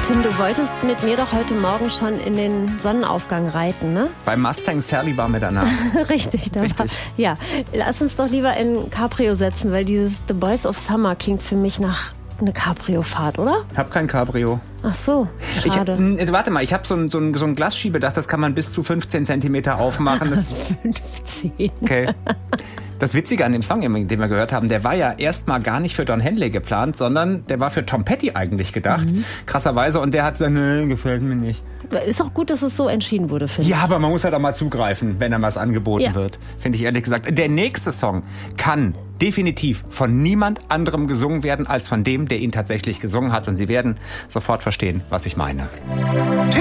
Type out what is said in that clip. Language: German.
Tim, du wolltest mit mir doch heute Morgen schon in den Sonnenaufgang reiten, ne? Beim Mustang Sally war mir danach. Richtig. Richtig. Ja, lass uns doch lieber in Cabrio setzen, weil dieses The Boys of Summer klingt für mich nach eine Cabrio-Fahrt, oder? Ich hab kein Cabrio. Ach so, schade. Warte mal, ich habe so ein Glasschiebedach, das kann man bis zu 15 Zentimeter aufmachen. Das 15. Okay. Das Witzige an dem Song, den wir gehört haben, der war ja erstmal gar nicht für Don Henley geplant, sondern der war für Tom Petty eigentlich gedacht. Krasserweise. Und der hat gesagt, nee, gefällt mir nicht. Ist auch gut, dass es so entschieden wurde, finde ich. Ja, aber man muss halt auch mal zugreifen, wenn einem was angeboten wird. Finde ich ehrlich gesagt. Der nächste Song kann definitiv von niemand anderem gesungen werden, als von dem, der ihn tatsächlich gesungen hat. Und Sie werden sofort verstehen, was ich meine.